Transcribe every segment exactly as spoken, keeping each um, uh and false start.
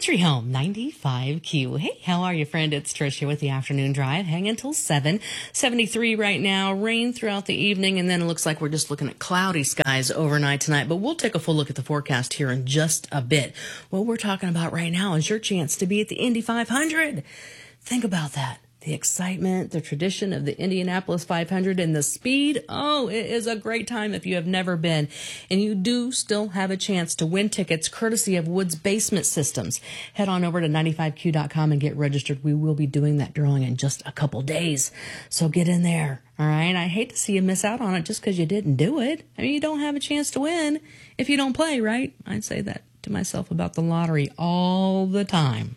Country Home, ninety-five Q. Hey, how are you, friend? It's Trish here with the Afternoon Drive. Hang until seven. seventy-three right now. Rain throughout the evening, and then it looks like we're just looking at cloudy skies overnight tonight. But we'll take a full look at the forecast here in just a bit. What we're talking about right now is your chance to be at the Indy five hundred. Think about that. The excitement, the tradition of the Indianapolis five hundred, and the speed. Oh, it is a great time if you have never been. And you do still have a chance to win tickets courtesy of Woods Basement Systems. Head on over to ninety-five Q dot com and get registered. We will be doing that drawing in just a couple days. So get in there. All right. I hate to see you miss out on it just because you didn't do it. I mean, you don't have a chance to win if you don't play, right? I say that to myself about the lottery all the time.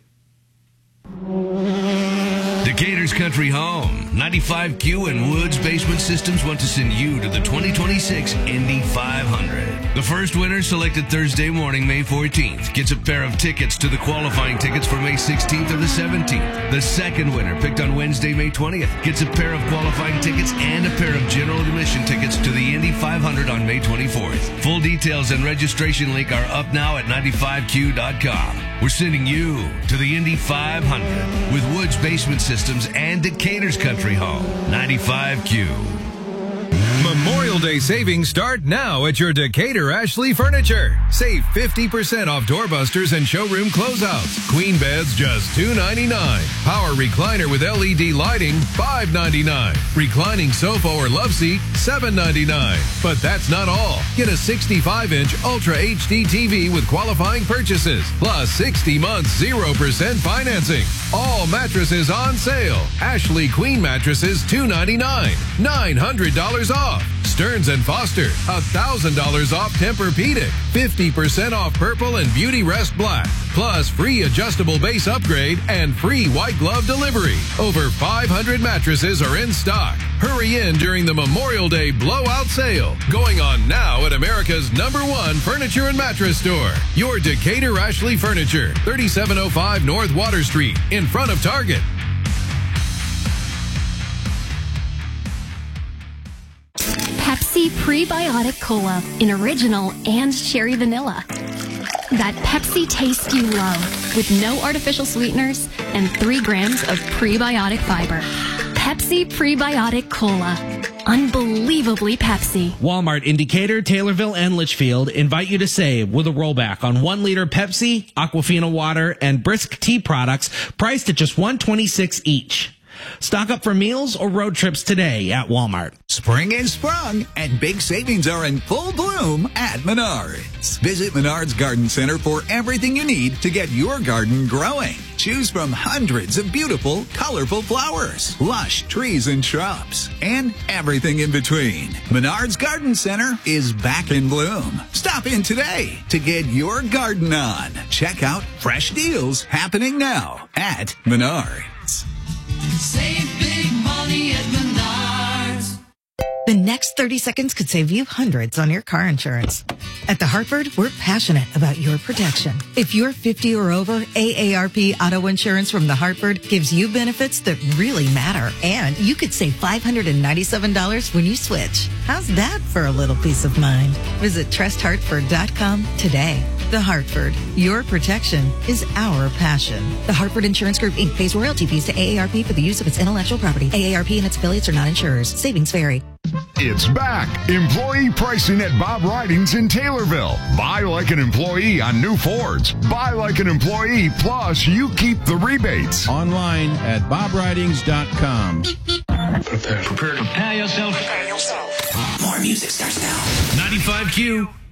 Decatur's Country Home, ninety-five Q and Woods Basement Systems want to send you to the twenty twenty-six Indy five hundred. The first winner, selected Thursday morning, May fourteenth, gets a pair of tickets to the qualifying tickets for May sixteenth or the seventeenth. The second winner, picked on Wednesday, May twentieth, gets a pair of qualifying tickets and a pair of general admission tickets to the Indy five hundred on May twenty-fourth. Full details and registration link are up now at ninety-five Q dot com. We're sending you to the Indy five hundred with Woods Basement Systems and Decatur's Country Home, ninety-five Q. Memorial Day savings start now at your Decatur Ashley Furniture. Save fifty percent off doorbusters and showroom closeouts. Queen beds just two ninety-nine. Power recliner with L E D lighting five ninety-nine. Reclining sofa or love seat seven ninety-nine. But that's not all. Get a sixty-five inch Ultra H D T V with qualifying purchases plus sixty months zero percent financing. All mattresses on sale. Ashley Queen mattresses two ninety-nine. nine hundred dollars off. Stearns and Foster, one thousand dollars off Tempur-Pedic, fifty percent off Purple and Beauty Rest Black, plus free adjustable base upgrade and free white glove delivery. Over five hundred mattresses are in stock. Hurry in during the Memorial Day blowout sale, going on now at America's number one furniture and mattress store. Your Decatur Ashley Furniture, thirty-seven oh five North Water Street, in front of Target. Pepsi Prebiotic Cola in original and cherry vanilla. That Pepsi taste you love with no artificial sweeteners and three grams of prebiotic fiber. Pepsi Prebiotic Cola. Unbelievably Pepsi. Walmart in Decatur, Taylorville, and Litchfield invite you to save with a rollback on one liter Pepsi, Aquafina water, and Brisk tea products priced at just one dollar and twenty-six cents each. Stock up for meals or road trips today at Walmart. Spring is sprung, and big savings are in full bloom at Menards. Visit Menards Garden Center for everything you need to get your garden growing. Choose from hundreds of beautiful, colorful flowers, lush trees and shrubs, and everything in between. Menards Garden Center is back in bloom. Stop in today to get your garden on. Check out fresh deals happening now at Menards. Save big money at Menards. The next thirty seconds could save you hundreds on your car insurance. At The Hartford, we're passionate about your protection. If you're fifty or over, A A R P Auto Insurance from The Hartford gives you benefits that really matter. And you could save five hundred ninety-seven dollars when you switch. How's that for a little peace of mind? Visit trust hartford dot com today. The Hartford, your protection is our passion. The Hartford Insurance Group, Incorporated pays royalty fees to A A R P for the use of its intellectual property. A A R P and its affiliates are not insurers. Savings vary. It's back. Employee pricing at Bob Ridings in Taylorville. Buy like an employee on new Fords. Buy like an employee, plus you keep the rebates. Online at bob ridings dot com. Prepare, prepare, prepare yourself. Prepare yourself. More music starts now. ninety-five Q.